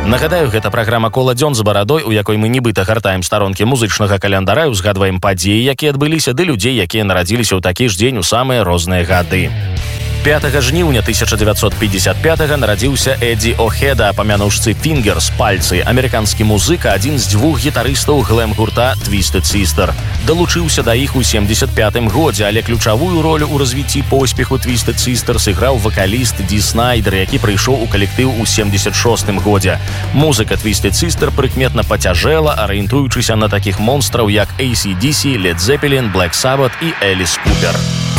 Нагадаю, гэта праграма «Кола дзён з барадой», у якой мы нібыта гартаем старонкі музычнага календара і узгадваем падзеі, якія адбыліся, ды людзей, якія нарадзіліся ў такі ж дзень у самыя розныя гады. 5 жніўня 1955-га нарадзіўся Эдді О'Хеда, па мянушцы Фінгерс, пальцы, амерыканскі музыка, адзін з дзвюх гітарыстаў глэм-гурта Twisted Sister. Далучыўся да іх у 75-м годзе, але ключавую ролю ў развіцці поспеху Twisted Sister сыграў вакаліст Ді Снайдер, які прыйшоў у калектыў у 76-м годзе. Музыка Twisted Sister прыкметна пацяжэла, арыентуючыся на такіх монстраў, як AC/DC, Led Zeppelin, Black Sabbath і Эліс Купер.